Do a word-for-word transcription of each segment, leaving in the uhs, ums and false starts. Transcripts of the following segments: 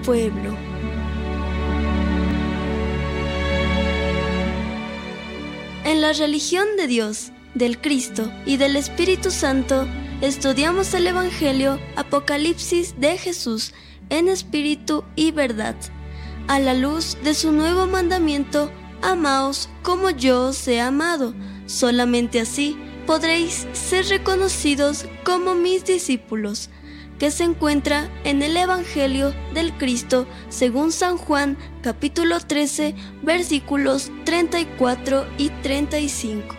pueblo. En la religión de Dios, del Cristo y del Espíritu Santo, estudiamos el Evangelio Apocalipsis de Jesús en espíritu y verdad, a la luz de su nuevo mandamiento: amaos como yo os he amado. Solamente así podréis ser reconocidos como mis discípulos, que se encuentra en el Evangelio del Cristo según San Juan, capítulo trece, versículos treinta y cuatro y treinta y cinco.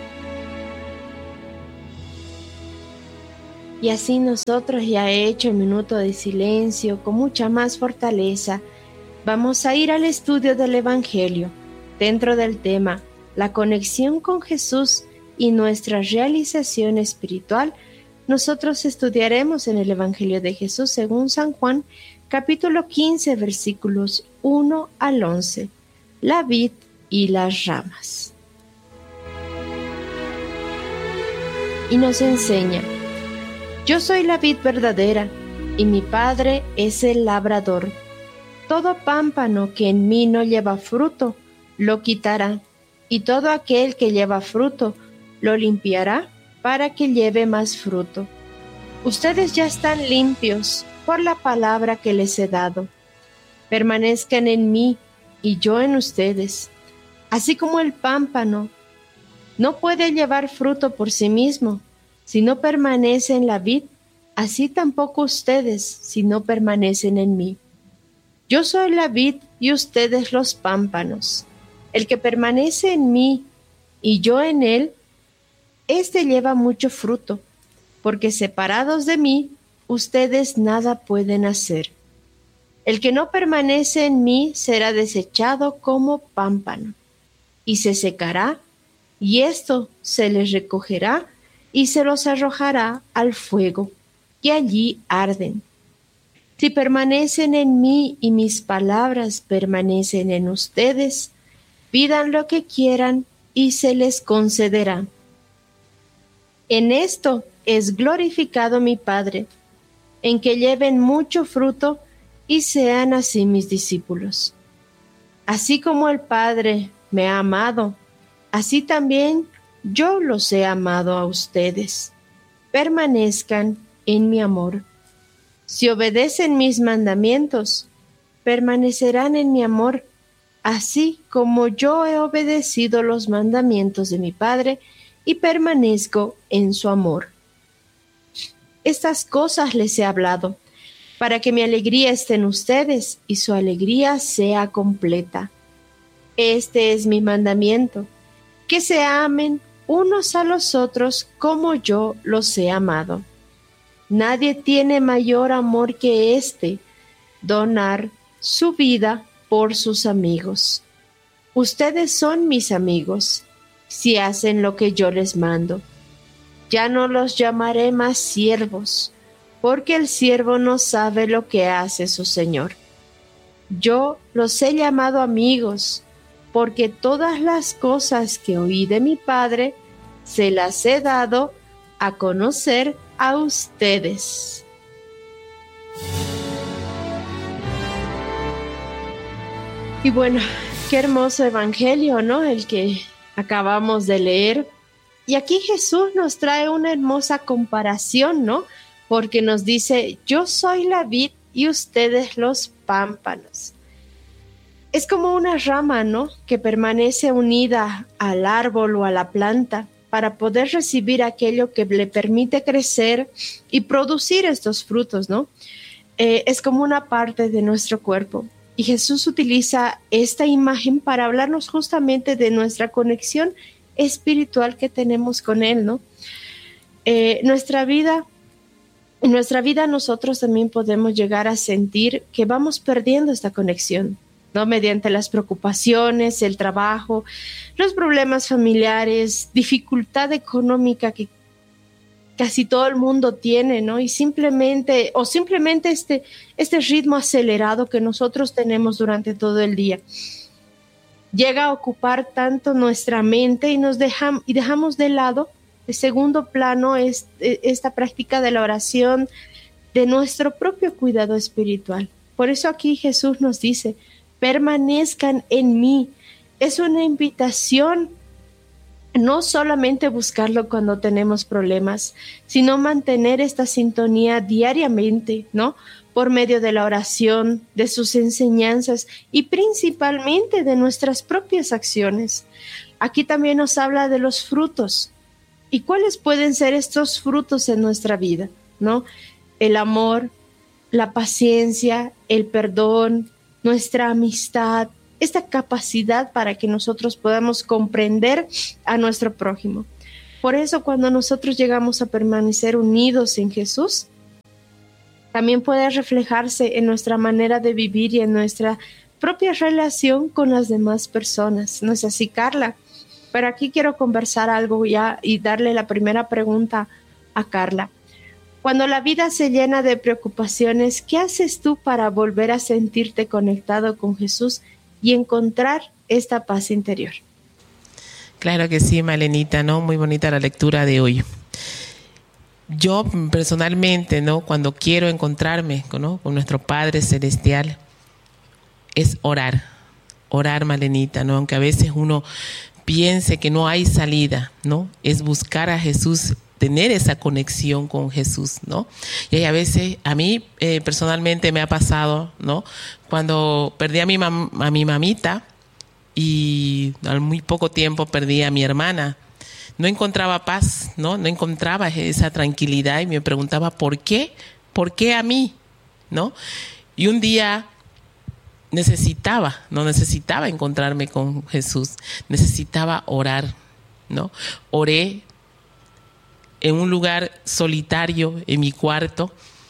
Y así nosotros, ya hecho el minuto de silencio, con mucha más fortaleza, vamos a ir al estudio del Evangelio, dentro del tema la conexión con Jesús y nuestra realización espiritual. Nosotros estudiaremos en el Evangelio de Jesús según San Juan, capítulo quince, versículos uno al once, la vid y las ramas. Y nos enseña: yo soy la vid verdadera, y mi Padre es el labrador. Todo pámpano que en mí no lleva fruto, lo quitará, y todo aquel que lleva fruto, lo limpiará, para que lleve más fruto. Ustedes ya están limpios por la palabra que les he dado. Permanezcan en mí, y yo en ustedes. Así como el pámpano no puede llevar fruto por sí mismo, si no permanece en la vid, así tampoco ustedes, si no permanecen en mí. Yo soy la vid y ustedes los pámpanos. El que permanece en mí y yo en él, éste lleva mucho fruto, porque separados de mí, ustedes nada pueden hacer. El que no permanece en mí será desechado como pámpano, y se secará, y esto se les recogerá, y se los arrojará al fuego, y allí arden. Si permanecen en mí y mis palabras permanecen en ustedes, pidan lo que quieran y se les concederá. En esto es glorificado mi Padre, en que lleven mucho fruto y sean así mis discípulos. Así como el Padre me ha amado, así también yo los he amado a ustedes. Permanezcan en mi amor. Si obedecen mis mandamientos, permanecerán en mi amor, así como yo he obedecido los mandamientos de mi Padre y permanezco en su amor. Estas cosas les he hablado, para que mi alegría esté en ustedes y su alegría sea completa. Este es mi mandamiento, que se amen unos a los otros como yo los he amado. Nadie tiene mayor amor que este, donar su vida por sus amigos. Ustedes son mis amigos, si hacen lo que yo les mando. Ya no los llamaré más siervos, porque el siervo no sabe lo que hace su señor. Yo los he llamado amigos, porque todas las cosas que oí de mi Padre se las he dado a conocer a ustedes. Y bueno, qué hermoso evangelio, ¿no? El que acabamos de leer. Y aquí Jesús nos trae una hermosa comparación, ¿no? Porque nos dice: yo soy la vid y ustedes los pámpanos. Es como una rama, ¿no?, que permanece unida al árbol o a la planta para poder recibir aquello que le permite crecer y producir estos frutos, ¿no? Eh, es como una parte de nuestro cuerpo. Y Jesús utiliza esta imagen para hablarnos justamente de nuestra conexión espiritual que tenemos con Él, ¿no? Eh, nuestra vida, en nuestra vida nosotros también podemos llegar a sentir que vamos perdiendo esta conexión, ¿no? Mediante las preocupaciones, el trabajo, los problemas familiares, dificultad económica que casi todo el mundo tiene, ¿no? Y simplemente, o simplemente este, este ritmo acelerado que nosotros tenemos durante todo el día, llega a ocupar tanto nuestra mente y nos dejam, y dejamos de lado, de segundo plano, es, esta práctica de la oración, de nuestro propio cuidado espiritual. Por eso aquí Jesús nos dice, permanezcan en mí. Es una invitación no solamente buscarlo cuando tenemos problemas, sino mantener esta sintonía diariamente, ¿no? Por medio de la oración, de sus enseñanzas y principalmente de nuestras propias acciones. Aquí también nos habla de los frutos. ¿Y cuáles pueden ser estos frutos en nuestra vida, ¿no? El amor, la paciencia, el perdón, nuestra amistad, esta capacidad para que nosotros podamos comprender a nuestro prójimo. Por eso, cuando nosotros llegamos a permanecer unidos en Jesús, también puede reflejarse en nuestra manera de vivir y en nuestra propia relación con las demás personas. ¿No es así, Carla? Pero aquí quiero conversar algo ya y darle la primera pregunta a Carla. Cuando la vida se llena de preocupaciones, ¿qué haces tú para volver a sentirte conectado con Jesús y encontrar esta paz interior? Claro que sí, Malenita, ¿no? Muy bonita la lectura de hoy. Yo personalmente, ¿no? Cuando quiero encontrarme, ¿no? con nuestro Padre Celestial, es orar, orar, Malenita, ¿no? Aunque a veces uno piense que no hay salida, ¿no? Es buscar a Jesús, tener esa conexión con Jesús, ¿no? Y a veces, a mí eh, personalmente me ha pasado, ¿no? Cuando perdí a mi, mam- a mi mamita y al muy poco tiempo perdí a mi hermana, no encontraba paz, ¿no? No encontraba esa tranquilidad y me preguntaba, ¿por qué? ¿Por qué a mí? ¿No? Y un día necesitaba, no necesitaba encontrarme con Jesús, necesitaba orar, ¿no? Oré en un lugar solitario, en mi cuarto,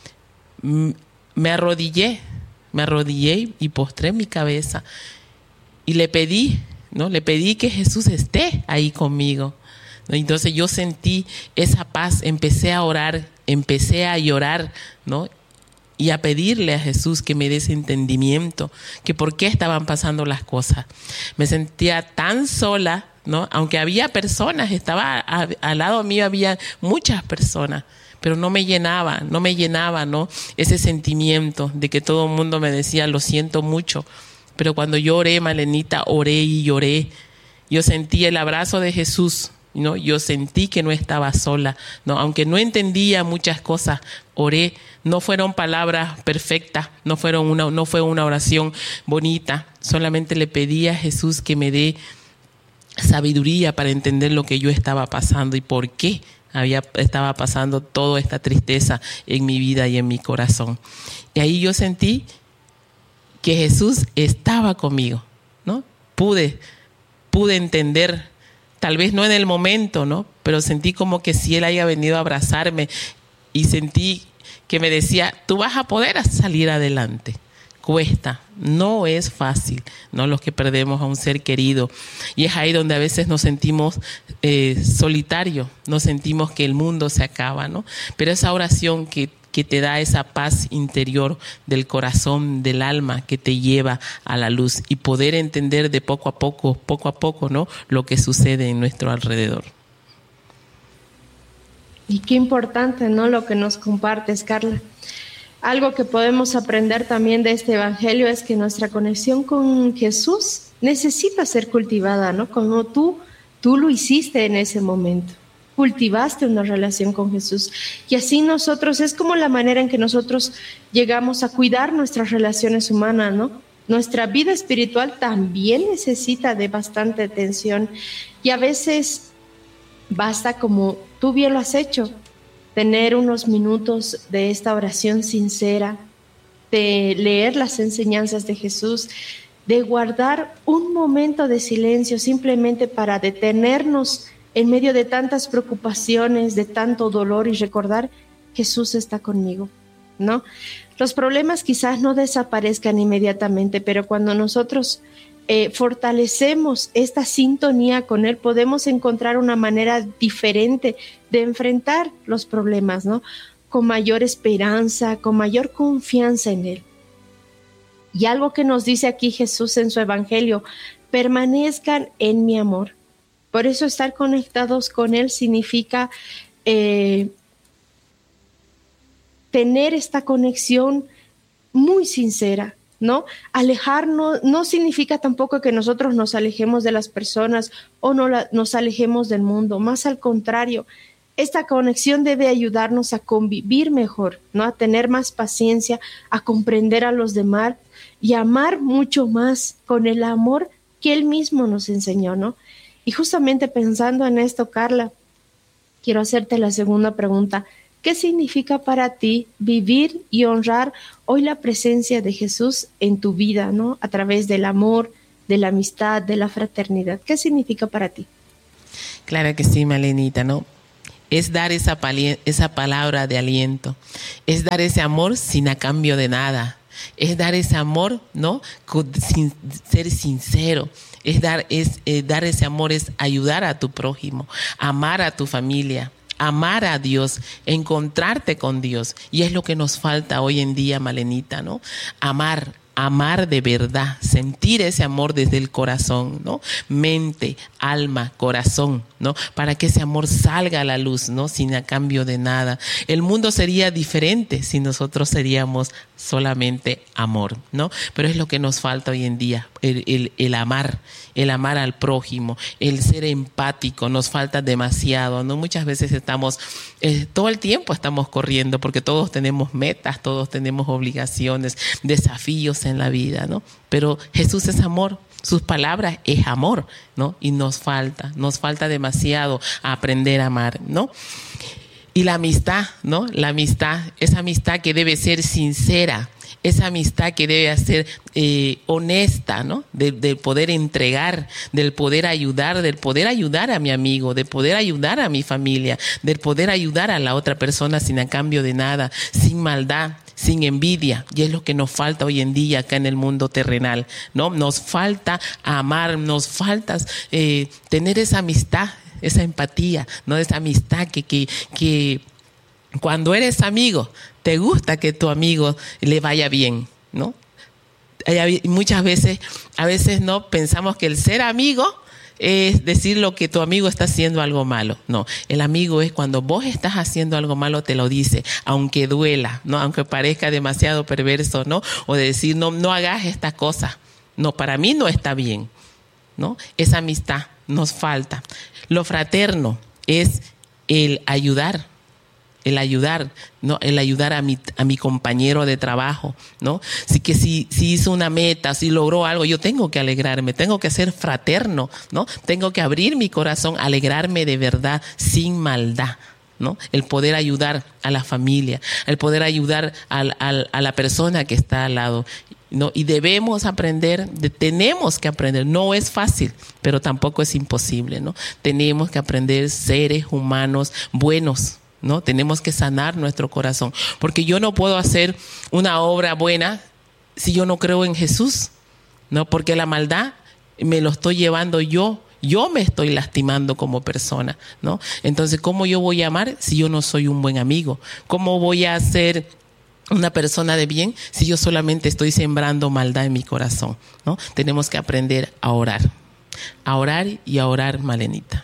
me arrodillé, me arrodillé y postré mi cabeza y le pedí, ¿no? Le pedí que Jesús esté ahí conmigo, ¿no? Entonces yo sentí esa paz, empecé a orar, empecé a llorar, ¿no? Y a pedirle a Jesús que me dé ese entendimiento, que por qué estaban pasando las cosas. Me sentía tan sola, ¿no? Aunque había personas, estaba a, al lado mío había muchas personas, pero no me llenaba, no me llenaba, ¿no? Ese sentimiento de que todo el mundo me decía, lo siento mucho. Pero cuando yo oré, Malenita, oré y lloré. Yo sentí el abrazo de Jesús, ¿no? Yo sentí que no estaba sola, ¿no? Aunque no entendía muchas cosas, oré. No fueron palabras perfectas, no fueron una, no fue una oración bonita. Solamente le pedí a Jesús que me dé sabiduría para entender lo que yo estaba pasando y por qué había, estaba pasando toda esta tristeza en mi vida y en mi corazón. Y ahí yo sentí que Jesús estaba conmigo, ¿no? Pude, pude entender, tal vez no en el momento, ¿no? Pero sentí como que si Él haya venido a abrazarme y sentí que me decía, tú vas a poder salir adelante. Cuesta, no es fácil, ¿no? Los que perdemos a un ser querido. Y es ahí donde a veces nos sentimos eh, solitarios, nos sentimos que el mundo se acaba, ¿no? Pero esa oración que, que te da esa paz interior del corazón, del alma, que te lleva a la luz y poder entender de poco a poco, poco a poco, ¿no? Lo que sucede en nuestro alrededor. Y qué importante, ¿no? Lo que nos compartes, Carla. Algo que podemos aprender también de este evangelio es que nuestra conexión con Jesús necesita ser cultivada, ¿no? Como tú, tú lo hiciste en ese momento. Cultivaste una relación con Jesús. Y así nosotros, es como la manera en que nosotros llegamos a cuidar nuestras relaciones humanas, ¿no? Nuestra vida espiritual también necesita de bastante atención. Y a veces basta, como tú bien lo has hecho, tener unos minutos de esta oración sincera, de leer las enseñanzas de Jesús, de guardar un momento de silencio simplemente para detenernos en medio de tantas preocupaciones, de tanto dolor y recordar, Jesús está conmigo, ¿no? Los problemas quizás no desaparezcan inmediatamente, pero cuando nosotros Eh, fortalecemos esta sintonía con Él, podemos encontrar una manera diferente de enfrentar los problemas, ¿no? Con mayor esperanza, con mayor confianza en Él. Y algo que nos dice aquí Jesús en su evangelio, permanezcan en mi amor. Por eso estar conectados con Él significa eh, tener esta conexión muy sincera, ¿no? Alejarnos no significa tampoco que nosotros nos alejemos de las personas o no la, nos alejemos del mundo, más al contrario. Esta conexión debe ayudarnos a convivir mejor, ¿no? A tener más paciencia, a comprender a los demás y a amar mucho más con el amor que Él mismo nos enseñó, ¿no? Y justamente pensando en esto, Carla, quiero hacerte la segunda pregunta. ¿Qué significa para ti vivir y honrar hoy la presencia de Jesús en tu vida, ¿no? A través del amor, de la amistad, de la fraternidad. ¿Qué significa para ti? Claro que sí, Malenita, ¿no? Es dar esa, pali- esa palabra de aliento, es dar ese amor sin a cambio de nada, es dar ese amor, ¿no? Sin ser sincero, es dar, es, eh, dar ese amor, es ayudar a tu prójimo, amar a tu familia, amar a Dios, encontrarte con Dios. Y es lo que nos falta hoy en día, Malenita, ¿no? Amar. Amar de verdad, sentir ese amor desde el corazón, ¿no? Mente, alma, corazón, ¿no? Para que ese amor salga a la luz, ¿no? Sin a cambio de nada. El mundo sería diferente si nosotros seríamos solamente amor, ¿no? Pero es lo que nos falta hoy en día, el, el, el amar, el amar al prójimo, el ser empático, nos falta demasiado, ¿no? Muchas veces estamos, eh, todo el tiempo estamos corriendo porque todos tenemos metas, todos tenemos obligaciones, desafíos en la vida, ¿no? Pero Jesús es amor, sus palabras es amor, ¿no? Y nos falta, nos falta demasiado aprender a amar, ¿no? Y la amistad, ¿no? La amistad, esa amistad que debe ser sincera, esa amistad que debe ser eh, honesta, ¿no? De, de poder entregar, del poder ayudar, del poder ayudar a mi amigo, de poder ayudar a mi familia, del poder ayudar a la otra persona sin a cambio de nada, sin maldad, sin envidia. Y es lo que nos falta hoy en día acá en el mundo terrenal, ¿no? Nos falta amar, nos falta eh, tener esa amistad, esa empatía, ¿no? Esa amistad que, que, que cuando eres amigo, te gusta que tu amigo le vaya bien, ¿no? Hay, muchas veces, a veces no pensamos que el ser amigo es decir lo que tu amigo está haciendo algo malo. No, el amigo es cuando vos estás haciendo algo malo, te lo dice, aunque duela, ¿no? Aunque parezca demasiado perverso, ¿no? O de decir, no, no hagas esta cosa. No, para mí no está bien, ¿no? Esa amistad nos falta. Lo fraterno es el ayudar, el ayudar, ¿no? El ayudar a mi, a mi compañero de trabajo, ¿no? Así que si, si hizo una meta, si logró algo, yo tengo que alegrarme, tengo que ser fraterno, ¿no? Tengo que abrir mi corazón, alegrarme de verdad, sin maldad, ¿no? El poder ayudar a la familia, el poder ayudar al, al, a la persona que está al lado, ¿no? Y debemos aprender, de, tenemos que aprender, no es fácil, pero tampoco es imposible, ¿no? Tenemos que aprender seres humanos buenos, ¿no? Tenemos que sanar nuestro corazón, porque yo no puedo hacer una obra buena si yo no creo en Jesús, ¿no? Porque la maldad me lo estoy llevando yo, yo me estoy lastimando como persona, ¿no? Entonces, ¿cómo yo voy a amar si yo no soy un buen amigo? ¿Cómo voy a ser una persona de bien si yo solamente estoy sembrando maldad en mi corazón, ¿no? Tenemos que aprender a orar, a orar y a orar, Malenita.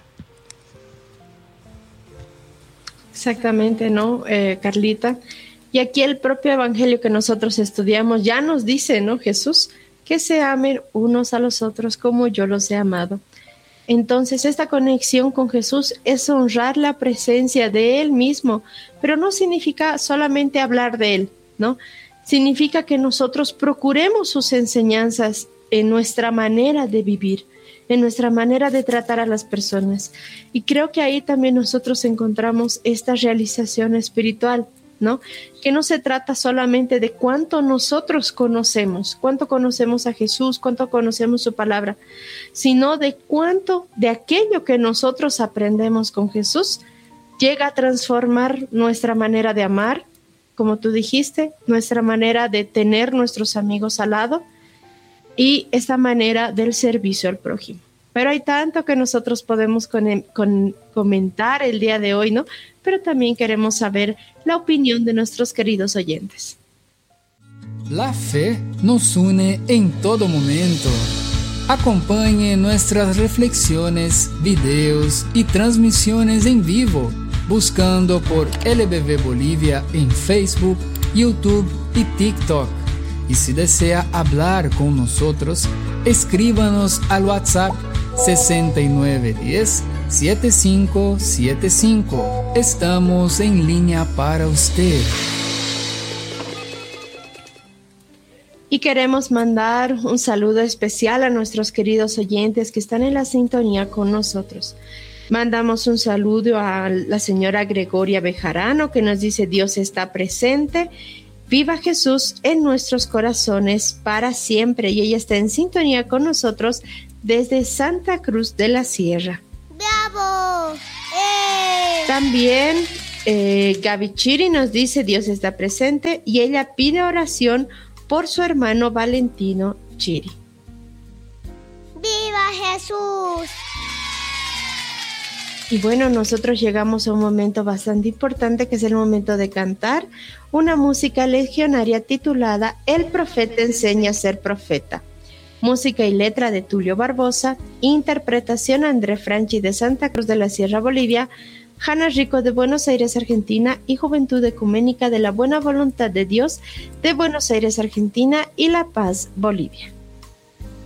Exactamente, ¿no, eh, Carlita? Y aquí el propio evangelio que nosotros estudiamos ya nos dice, ¿no, Jesús? Que se amen unos a los otros como yo los he amado. Entonces, esta conexión con Jesús es honrar la presencia de Él mismo, pero no significa solamente hablar de Él, ¿no? Significa que nosotros procuremos sus enseñanzas en nuestra manera de vivir, en nuestra manera de tratar a las personas. Y creo que ahí también nosotros encontramos esta realización espiritual, ¿no? Que no se trata solamente de cuánto nosotros conocemos, cuánto conocemos a Jesús, cuánto conocemos su palabra, sino de cuánto de aquello que nosotros aprendemos con Jesús llega a transformar nuestra manera de amar, como tú dijiste, nuestra manera de tener nuestros amigos al lado y esta manera del servicio al prójimo. Pero hay tanto que nosotros podemos con, con, comentar el día de hoy, ¿no? Pero también queremos saber la opinión de nuestros queridos oyentes. La fe nos une en todo momento. Acompañe nuestras reflexiones, videos y transmisiones en vivo, buscando por L B V Bolivia en Facebook, YouTube y TikTok. Y si desea hablar con nosotros, escríbanos al WhatsApp sesenta y nueve diez, setenta y cinco setenta y cinco. Estamos en línea para usted. Y queremos mandar un saludo especial a nuestros queridos oyentes que están en la sintonía con nosotros. Mandamos un saludo a la señora Gregoria Bejarano, que nos dice: Dios está presente. Viva Jesús en nuestros corazones para siempre. Y ella está en sintonía con nosotros desde Santa Cruz de la Sierra. ¡Bravo! ¡Eh! También eh, Gaby Chiri nos dice: Dios está presente, y ella pide oración por su hermano Valentino Chiri. ¡Viva Jesús! Y bueno, nosotros llegamos a un momento bastante importante, que es el momento de cantar una música legionaria titulada El profeta enseña a ser profeta. Música y letra de Tulio Barbosa, interpretación André Franchi de Santa Cruz de la Sierra, Bolivia, Hanna Rico de Buenos Aires, Argentina, y Juventud Ecuménica de la Buena Voluntad de Dios de Buenos Aires, Argentina, y La Paz, Bolivia.